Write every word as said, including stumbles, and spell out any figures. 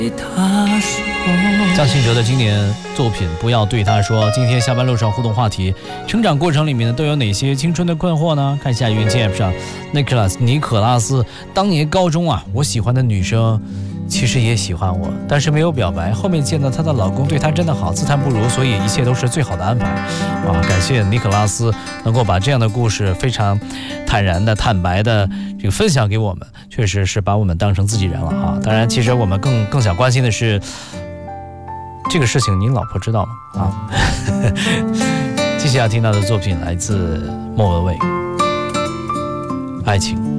张信哲的经典作品《不要对他说》。今天下班路上互动话题：成长过程里面都有哪些青春的困惑呢？看一下云界 app 上 Nicholas 尼可拉斯，当年高中啊，我喜欢的女生其实也喜欢我，但是没有表白。后面见到她的老公对她真的好，自叹不如，所以一切都是最好的安排。啊，感谢尼可拉斯能够把这样的故事非常坦然的、坦白的这个分享给我们，确实是把我们当成自己人了啊。当然，其实我们更更想关心的是，这个事情您老婆知道吗？啊，接下来听到的作品来自莫文蔚，《爱情》。